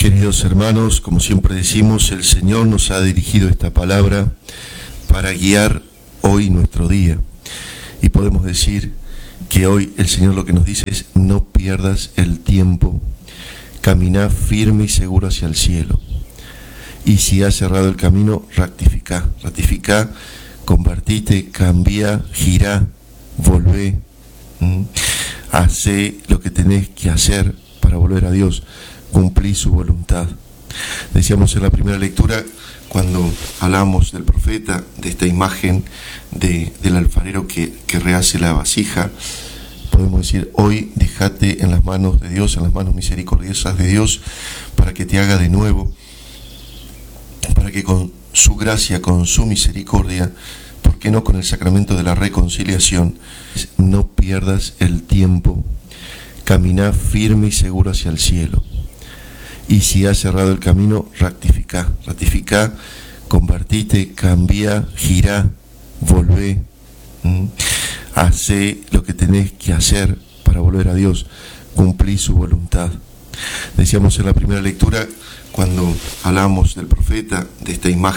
Queridos hermanos, como siempre decimos, el Señor nos ha dirigido esta palabra para guiar hoy nuestro día. Y podemos decir que hoy el Señor lo que nos dice es: no pierdas el tiempo, camina firme y seguro hacia el cielo. Y si has cerrado el camino, rectifica, convertite, cambia, gira, volvé, hacé lo que tenés que hacer para volver a Dios, cumplí su voluntad. Decíamos en la primera lectura, cuando hablamos del profeta, de esta imagen del alfarero que rehace la vasija, podemos decir: hoy déjate en las manos de Dios, en las manos misericordiosas de Dios, para que te haga de nuevo, para que con su gracia, con su misericordia, ¿por qué no con el sacramento de la reconciliación, no pierdas el tiempo, camina firme y seguro hacia el cielo? Y si has cerrado el camino, rectifica, convertite, cambia, gira, volvé, hacé lo que tenés que hacer para volver a Dios, cumplí su voluntad. Decíamos en la primera lectura, cuando hablamos del profeta, de esta imagen